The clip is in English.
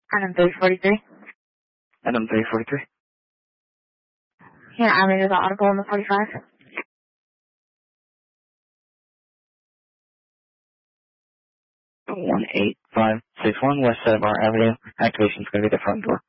Item 343. Item 343. Yeah, I mean, there's an article on the 45. 18561 West Sedgwick Avenue. Activation's going to be the front door.